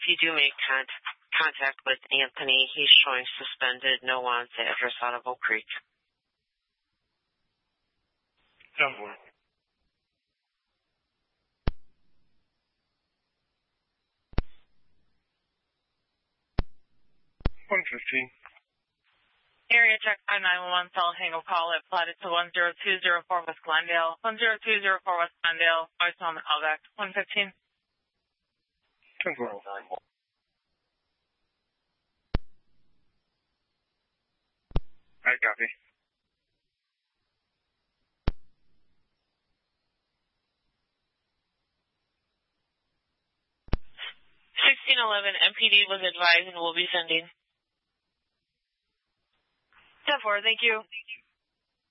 you do make contact with Anthony, he's showing suspended, no wants, address out of Oak Creek. 10-4. Area check 5911, cell hang a call at flatted to 10204 West Glendale. 10204 West Glendale, voice on the callback. 115. 10-4. I copy. 1611, MPD was advised and will be sending. 10-4, thank you.